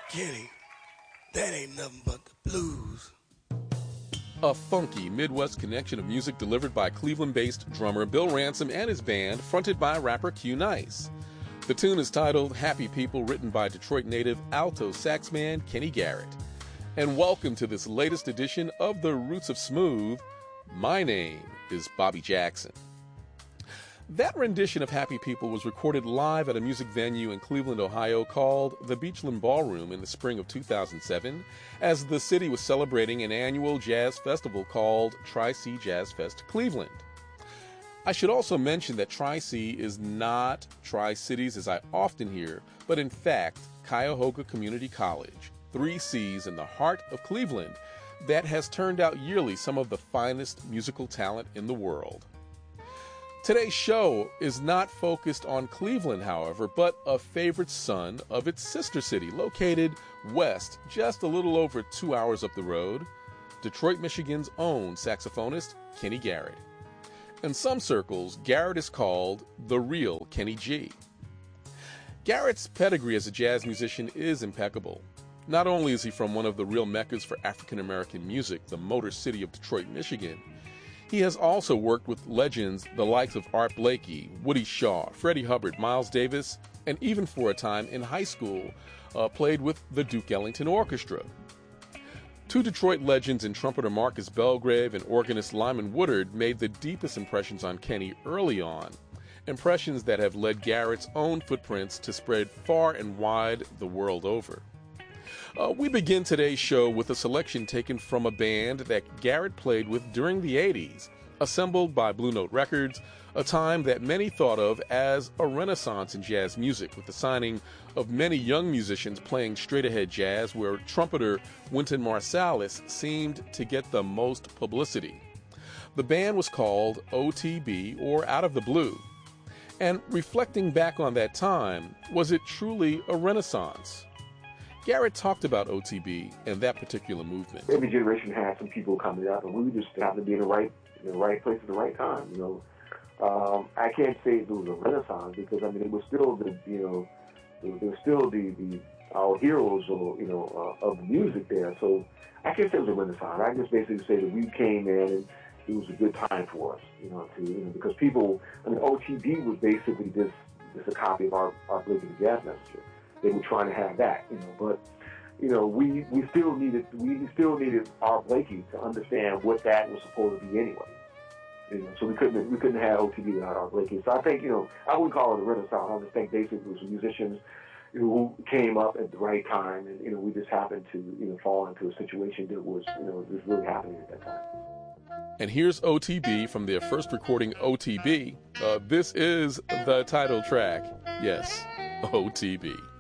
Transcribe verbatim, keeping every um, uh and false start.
Kenny, that ain't nothing but the blues. A funky Midwest connection of music delivered by Cleveland-based drummer Bill Ransom and his band, fronted by rapper Q-Nice. The tune is titled Happy People, written by Detroit native alto sax man Kenny Garrett. And welcome to this latest edition of The Roots of Smooth. My name is Bobby Jackson. That rendition of Happy People was recorded live at a music venue in Cleveland, Ohio called the Beachland Ballroom in the spring of two thousand seven, as the city was celebrating an annual jazz festival called Tri-C Jazz Fest Cleveland. I should also mention that Tri-C is not Tri-Cities as I often hear, but in fact Cuyahoga Community College, three C's in the heart of Cleveland, that has turned out yearly some of the finest musical talent in the world. Today's show is not focused on Cleveland, however, but a favorite son of its sister city, located west, just a little over two hours up the road, Detroit, Michigan's own saxophonist, Kenny Garrett. In some circles, Garrett is called the real Kenny G. Garrett's pedigree as a jazz musician is impeccable. Not only is he from one of the real meccas for African-American music, the Motor City of Detroit, Michigan, he has also worked with legends the likes of Art Blakey, Woody Shaw, Freddie Hubbard, Miles Davis, and even for a time in high school, uh, played with the Duke Ellington Orchestra. Two Detroit legends in trumpeter Marcus Belgrave and organist Lyman Woodard made the deepest impressions on Kenny early on, impressions that have led Garrett's own footprints to spread far and wide the world over. Uh, we begin today's show with a selection taken from a band that Garrett played with during the eighties, assembled by Blue Note Records, a time that many thought of as a renaissance in jazz music, with the signing of many young musicians playing straight-ahead jazz, where trumpeter Wynton Marsalis seemed to get the most publicity. The band was called O T B, or Out of the Blue. And reflecting back on that time, was it truly a renaissance? Garrett talked about O T B and that particular movement. Every generation had some people coming up, and we just happened to be in the right, in the right place at the right time. You know, um, I can't say it was a renaissance because I mean it was still the, you know, there was still the, the our heroes or you know uh, of the music there. So I can't say it was a renaissance. I just basically say that we came in and it was a good time for us. You know, to you know because people, I mean, O T B was basically this just a copy of our our Blakey the Jazz Messenger. They were trying to have that, you know, but you know, we, we still needed we still needed Art Blakey to understand what that was supposed to be anyway. You know, so we couldn't we couldn't have O T B without Art Blakey. So I think you know I wouldn't call it a renaissance. I just think basically it was musicians you know, who came up at the right time, and you know we just happened to you know fall into a situation that was you know was really happening at that time. And here's O T B from their first recording, O T B. Uh, this is the title track. Yes, O T B.